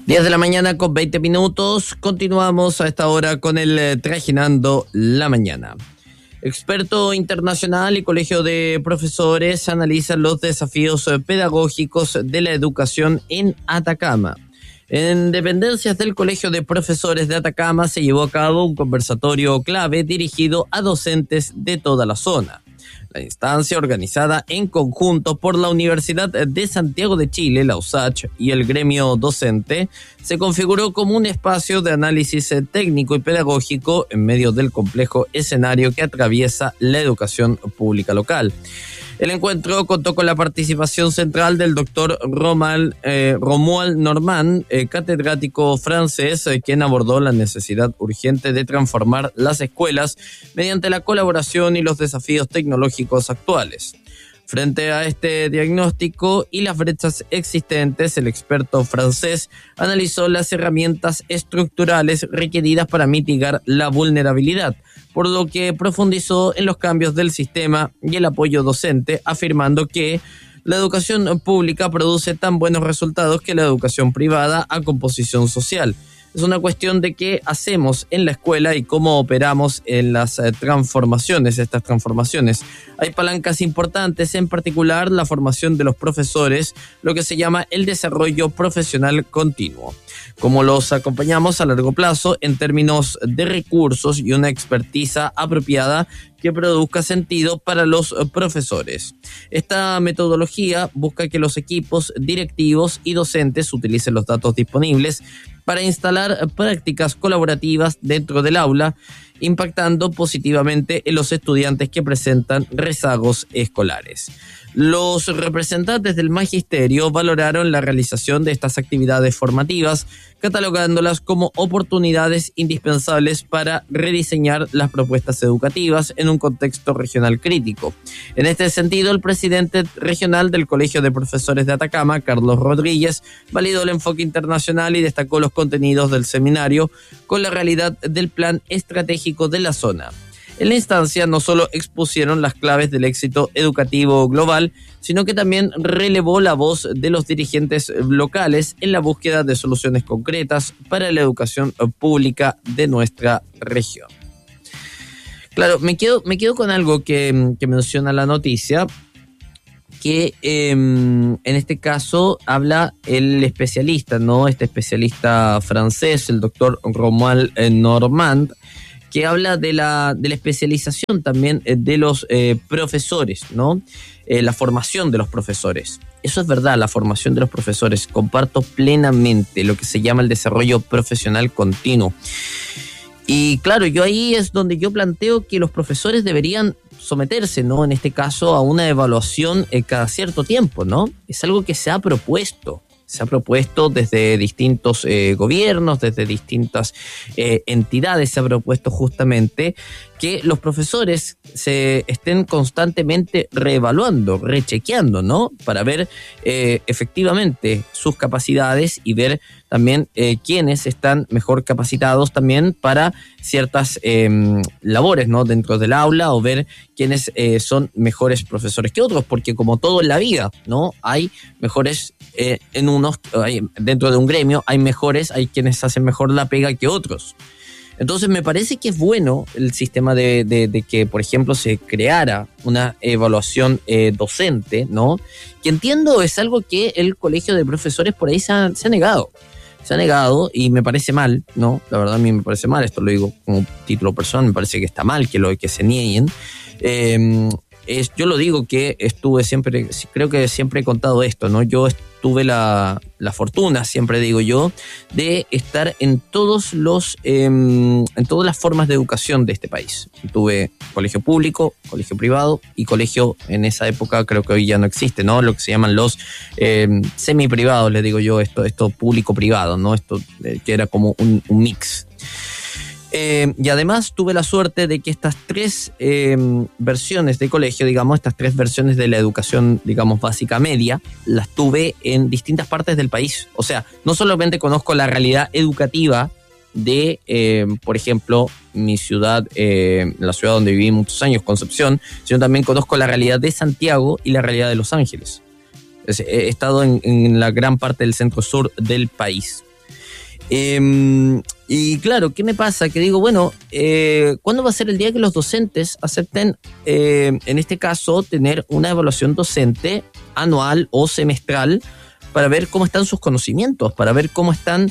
10 de la mañana con 20 minutos. Continuamos a esta hora con el Trajinando la Mañana. Experto internacional y colegio de profesores analizan los desafíos pedagógicos de la educación en Atacama. En dependencias del Colegio de Profesores de Atacama se llevó a cabo un conversatorio clave dirigido a docentes de toda la zona. La instancia, organizada en conjunto por la Universidad de Santiago de Chile, la USACH, y el gremio docente, se configuró como un espacio de análisis técnico y pedagógico en medio del complejo escenario que atraviesa la educación pública local. El encuentro contó con la participación central del doctor Romuald Normand, catedrático francés, quien abordó la necesidad urgente de transformar las escuelas mediante la colaboración y los desafíos tecnológicos actuales. Frente a este diagnóstico y las brechas existentes, el experto francés analizó las herramientas estructurales requeridas para mitigar la vulnerabilidad, por lo que profundizó en los cambios del sistema y el apoyo docente, afirmando que la educación pública produce tan buenos resultados que la educación privada a composición social. Es una cuestión de qué hacemos en la escuela y cómo operamos en las transformaciones, estas transformaciones. Hay palancas importantes, en particular la formación de los profesores, lo que se llama el desarrollo profesional continuo. Cómo los acompañamos a largo plazo en términos de recursos y una expertiza apropiada que produzca sentido para los profesores. Esta metodología busca que los equipos directivos y docentes utilicen los datos disponibles para instalar prácticas colaborativas dentro del aula, impactando positivamente en los estudiantes que presentan rezagos escolares. Los representantes del magisterio valoraron la realización de estas actividades formativas, catalogándolas como oportunidades indispensables para rediseñar las propuestas educativas en un contexto regional crítico. En este sentido, el presidente regional del Colegio de Profesores de Atacama, Carlos Rodríguez, validó el enfoque internacional y destacó los contenidos del seminario con la realidad del plan estratégico de la zona. En la instancia no solo expusieron las claves del éxito educativo global, sino que también relevó la voz de los dirigentes locales en la búsqueda de soluciones concretas para la educación pública de nuestra región. Claro, me quedo con algo que menciona la noticia, que en este caso habla el especialista, ¿no? Este especialista francés, el doctor Romuald Normand, que habla de la especialización también de los profesores, ¿no? La formación de los profesores. Eso es verdad, la formación de los profesores. Comparto plenamente lo que se llama el desarrollo profesional continuo. Y claro, yo ahí es donde yo planteo que los profesores deberían someterse, ¿no? En este caso, a una evaluación cada cierto tiempo, ¿no? Es algo que se ha propuesto desde distintos gobiernos, desde distintas entidades, se ha propuesto justamente que los profesores se estén constantemente reevaluando, rechequeando, ¿no? Para ver efectivamente sus capacidades y ver también quiénes están mejor capacitados también para ciertas labores, ¿no? Dentro del aula, o ver quiénes son mejores profesores que otros, porque como todo en la vida, ¿no? Hay mejores dentro de un gremio, hay quienes hacen mejor la pega que otros. Entonces me parece que es bueno el sistema de que, por ejemplo, se creara una evaluación docente, ¿no? Que entiendo es algo que el colegio de profesores por ahí se ha negado. Se ha negado y me parece mal, ¿no? La verdad a mí me parece mal, esto lo digo como título personal, me parece que está mal que se nieguen. Yo lo digo que creo que siempre he contado esto, ¿no? Yo tuve la fortuna, siempre digo yo, de estar en todas las formas de educación de este país. Tuve colegio público, colegio privado y colegio, en esa época creo que hoy ya no existe, ¿no? Lo que se llaman los semiprivados, les digo yo, esto público-privado, ¿no? Esto que era como un mix. Y además tuve la suerte de que estas tres versiones de colegio, digamos, estas tres versiones de la educación, digamos, básica media, las tuve en distintas partes del país. O sea, no solamente conozco la realidad educativa de, por ejemplo, mi ciudad, la ciudad donde viví muchos años, Concepción, sino también conozco la realidad de Santiago y la realidad de Los Ángeles. He estado en la gran parte del centro sur del país. Y claro, ¿qué me pasa? Que digo, bueno, ¿cuándo va a ser el día que los docentes acepten, en este caso, tener una evaluación docente anual o semestral para ver cómo están sus conocimientos, para ver cómo están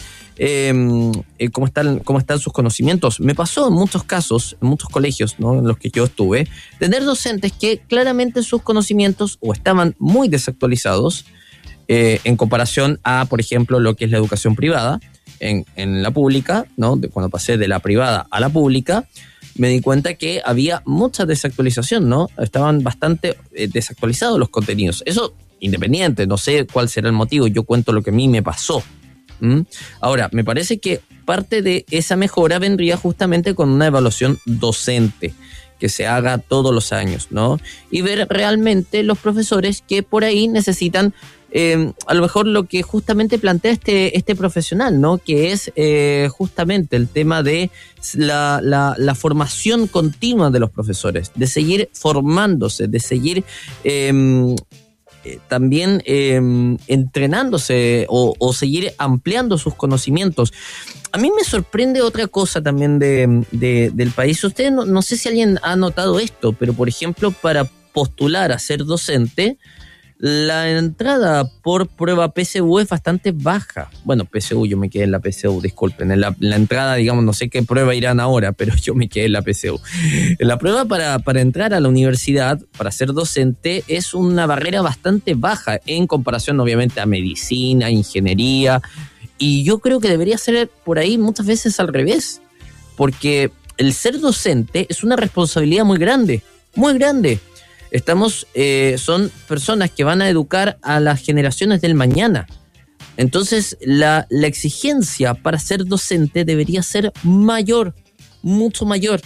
sus conocimientos? Me pasó en muchos casos, en muchos colegios, ¿no?, en los que yo estuve, tener docentes que claramente sus conocimientos o estaban muy desactualizados en comparación a, por ejemplo, lo que es la educación privada. En la pública, ¿no?, cuando pasé de la privada a la pública, me di cuenta que había mucha desactualización, ¿no? Estaban bastante desactualizados los contenidos. Eso independiente, no sé cuál será el motivo, yo cuento lo que a mí me pasó. Ahora, me parece que parte de esa mejora vendría justamente con una evaluación docente que se haga todos los años, ¿no? Y ver realmente los profesores que por ahí necesitan a lo mejor lo que justamente plantea este profesional, ¿no?, que es justamente el tema de la formación continua de los profesores, de seguir formándose, de seguir también entrenándose o seguir ampliando sus conocimientos. A mí me sorprende otra cosa también del país. Ustedes no sé si alguien ha notado esto, pero por ejemplo, para postular a ser docente, la entrada por prueba PSU es bastante baja. Bueno, PSU, yo me quedé en la PSU, disculpen. En la entrada, digamos, no sé qué prueba irán ahora, pero yo me quedé en la PSU. La prueba para entrar a la universidad, para ser docente, es una barrera bastante baja en comparación, obviamente, a medicina, ingeniería. Y yo creo que debería ser por ahí muchas veces al revés, porque el ser docente es una responsabilidad muy grande, muy grande. Son personas que van a educar a las generaciones del mañana. Entonces, la exigencia para ser docente debería ser mayor, mucho mayor.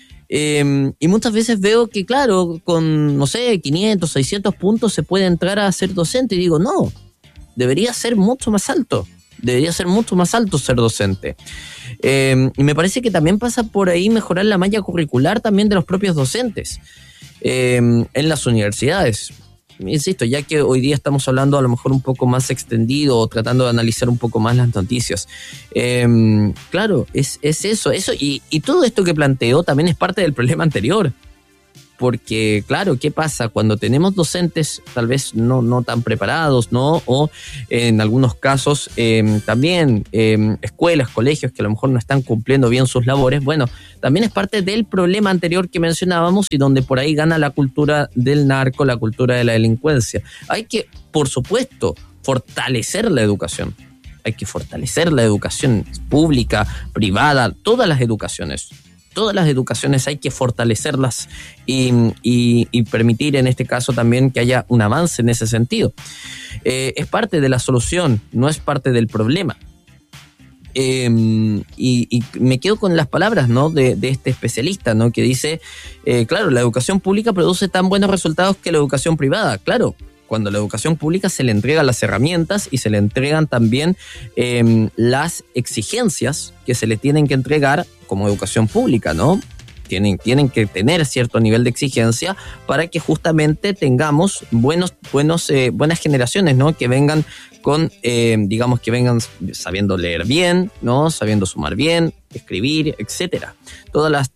Y muchas veces veo que, claro, con, no sé, 500, 600 puntos se puede entrar a ser docente. Y digo, no, debería ser mucho más alto. Debería ser mucho más alto ser docente. Y me parece que también pasa por ahí mejorar la malla curricular también de los propios docentes. En las universidades, insisto, ya que hoy día estamos hablando a lo mejor un poco más extendido o tratando de analizar un poco más las noticias, claro, es eso y todo esto que planteo también es parte del problema anterior, porque claro, ¿qué pasa? Cuando tenemos docentes tal vez no tan preparados, ¿no? O en algunos casos también escuelas, colegios que a lo mejor no están cumpliendo bien sus labores, bueno, también es parte del problema anterior que mencionábamos y donde por ahí gana la cultura del narco, la cultura de la delincuencia. Hay que, por supuesto, fortalecer la educación. Hay que fortalecer la educación pública, privada, todas las educaciones hay que fortalecerlas y permitir en este caso también que haya un avance en ese sentido. Es parte de la solución, no es parte del problema. Y me quedo con las palabras, ¿no?, de este especialista, ¿no?, que dice, claro, la educación pública produce tan buenos resultados que la educación privada. Claro, cuando la educación pública se le entregan las herramientas y se le entregan también las exigencias que se le tienen que entregar como educación pública, ¿no? Tienen que tener cierto nivel de exigencia para que justamente tengamos buenas generaciones, ¿no?, que vengan con, digamos, que vengan sabiendo leer bien, ¿no?, sabiendo sumar bien, escribir, etcétera. Todas las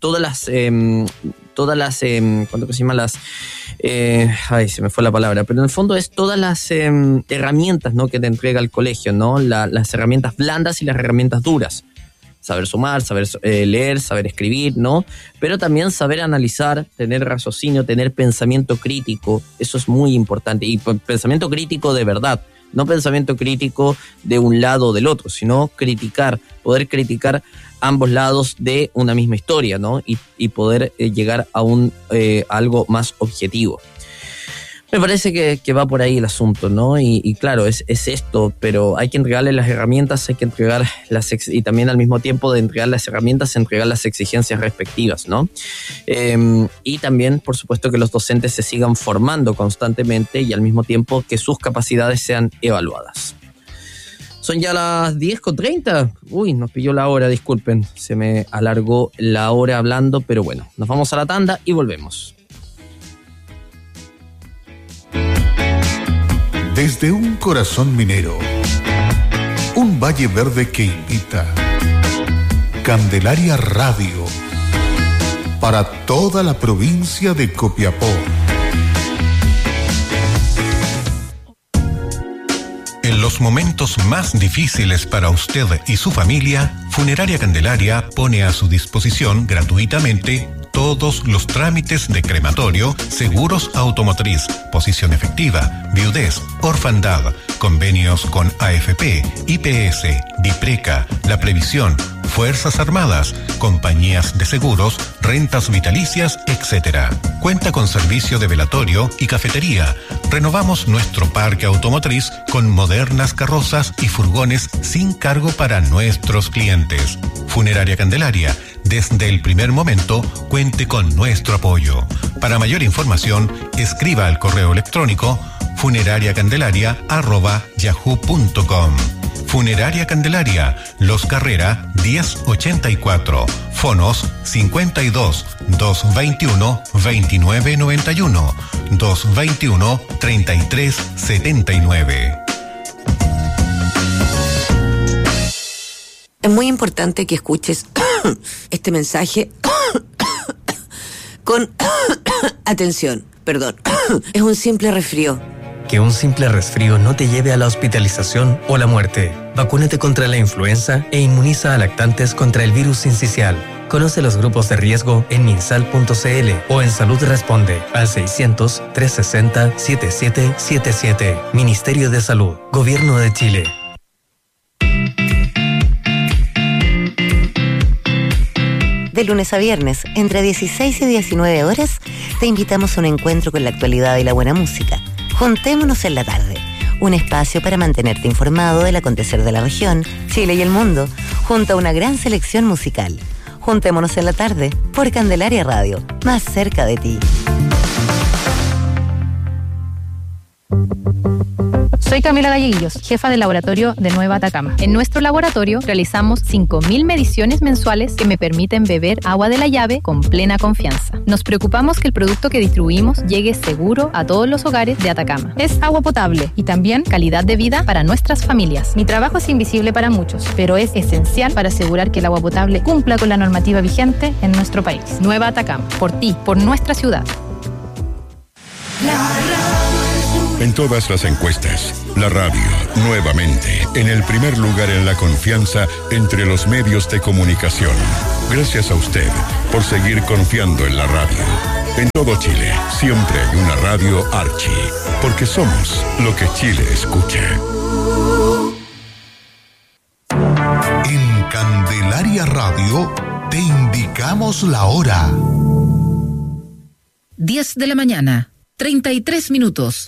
¿cuánto que se llama? Se me fue la palabra, pero en el fondo es todas las herramientas, ¿no?, que te entrega el colegio, ¿no? Las herramientas blandas y las herramientas duras. Saber sumar, saber leer, saber escribir, ¿no? Pero también saber analizar, tener raciocinio, tener pensamiento crítico, eso es muy importante. Y pensamiento crítico de verdad, no pensamiento crítico de un lado o del otro, sino poder criticar ambos lados de una misma historia, ¿no? Y poder llegar a algo más objetivo. Me parece que va por ahí el asunto, ¿no? Y claro, es esto, pero hay que entregarle las herramientas, hay que entregar y también al mismo tiempo de entregar las herramientas, entregar las exigencias respectivas, ¿no? Y también, por supuesto, que los docentes se sigan formando constantemente y al mismo tiempo que sus capacidades sean evaluadas. Son ya las 10:30. Uy, nos pilló la hora, disculpen. Se me alargó la hora hablando, pero bueno, nos vamos a la tanda y volvemos. Desde un corazón minero, un valle Valle Verde que invita. Candelaria Radio, para toda la provincia de Copiapó. En los momentos más difíciles para usted y su familia, Funeraria Candelaria pone a su disposición gratuitamente todos los trámites de crematorio, seguros automotriz, posición efectiva, viudez, orfandad, convenios con AFP, IPS, DIPRECA, La Previsión, Fuerzas Armadas, compañías de seguros, rentas vitalicias, etc. Cuenta con servicio de velatorio y cafetería. Renovamos nuestro parque automotriz con modernas carrozas y furgones sin cargo para nuestros clientes. Funeraria Candelaria, desde el primer momento, cuente con nuestro apoyo. Para mayor información, escriba al correo electrónico funerariacandelaria@yahoo.com. Funeraria Candelaria, Los Carrera 1084, fonos 52 221 2991, 221 3379. Es muy importante que escuches este mensaje con atención. Perdón, es un simple resfrío. Que un simple resfrío no te lleve a la hospitalización o la muerte. Vacúnate contra la influenza e inmuniza a lactantes contra el virus sincicial. Conoce los grupos de riesgo en minsal.cl o en Salud Responde al 600-360-7777. Ministerio de Salud, Gobierno de Chile. De lunes a viernes, entre 16 y 19 horas, te invitamos a un encuentro con la actualidad y la buena música. Juntémonos en la tarde, un espacio para mantenerte informado del acontecer de la región, Chile y el mundo, junto a una gran selección musical. Juntémonos en la tarde, por Candelaria Radio, más cerca de ti. Soy Camila Galleguillos, jefa del laboratorio de Nueva Atacama. En nuestro laboratorio realizamos 5.000 mediciones mensuales que me permiten beber agua de la llave con plena confianza. Nos preocupamos que el producto que distribuimos llegue seguro a todos los hogares de Atacama. Es agua potable y también calidad de vida para nuestras familias. Mi trabajo es invisible para muchos, pero es esencial para asegurar que el agua potable cumpla con la normativa vigente en nuestro país. Nueva Atacama, por ti, por nuestra ciudad. En todas las encuestas, la radio, nuevamente, en el primer lugar en la confianza entre los medios de comunicación. Gracias a usted por seguir confiando en la radio. En todo Chile, siempre hay una radio Archi, porque somos lo que Chile escucha. En Candelaria Radio te indicamos la hora. 10 de la mañana, 33 minutos.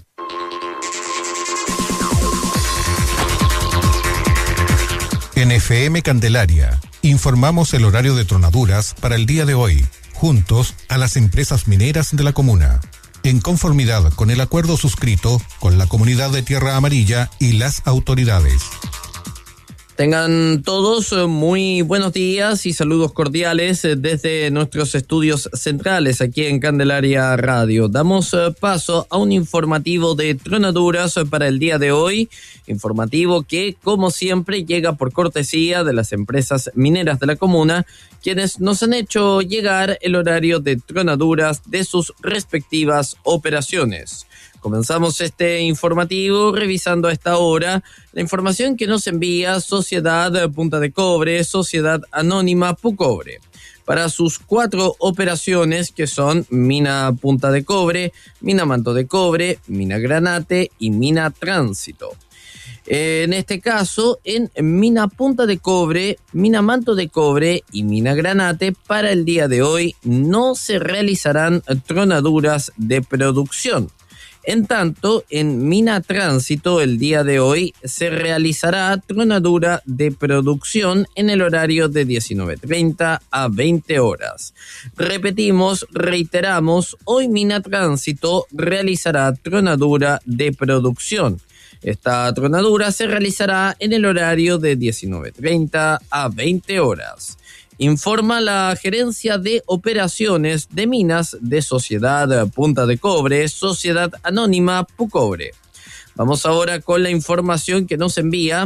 En FM Candelaria, informamos el horario de tronaduras para el día de hoy, juntos a las empresas mineras de la comuna, en conformidad con el acuerdo suscrito con la comunidad de Tierra Amarilla y las autoridades. Tengan todos muy buenos días y saludos cordiales desde nuestros estudios centrales aquí en Candelaria Radio. Damos paso a un informativo de tronaduras para el día de hoy, informativo que, como siempre, llega por cortesía de las empresas mineras de la comuna, quienes nos han hecho llegar el horario de tronaduras de sus respectivas operaciones. Comenzamos este informativo revisando a esta hora la información que nos envía Sociedad Punta de Cobre, Sociedad Anónima Pucobre, para sus 4 operaciones que son Mina Punta de Cobre, Mina Manto de Cobre, Mina Granate y Mina Tránsito. En este caso, en Mina Punta de Cobre, Mina Manto de Cobre y Mina Granate, para el día de hoy no se realizarán tronaduras de producción. En tanto, en Mina Tránsito, el día de hoy se realizará tronadura de producción en el horario de 19:30 a 20 horas. Reiteramos, hoy Mina Tránsito realizará tronadura de producción. Esta tronadura se realizará en el horario de 19:30 a 20 horas. Informa la Gerencia de Operaciones de Minas de Sociedad Punta de Cobre, Sociedad Anónima Pucobre. Vamos ahora con la información que nos envía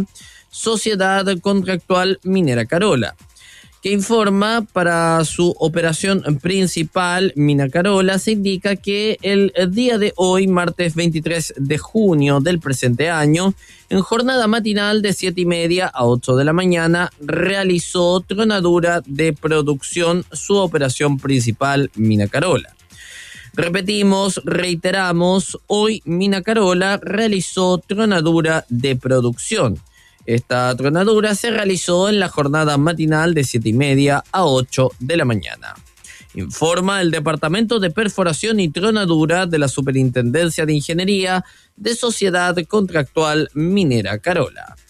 Sociedad Contractual Minera Carola, que informa para su operación principal, Mina Carola, se indica que el día de hoy, martes 23 de junio del presente año, en jornada matinal de 7:30 a 8 de la mañana, realizó tronadura de producción su operación principal, Mina Carola. Repetimos, reiteramos, hoy Mina Carola realizó tronadura de producción. Esta tronadura se realizó en la jornada matinal de 7:30 a 8 de la mañana. Informa el Departamento de Perforación y Tronadura de la Superintendencia de Ingeniería de Sociedad Contractual Minera Carola.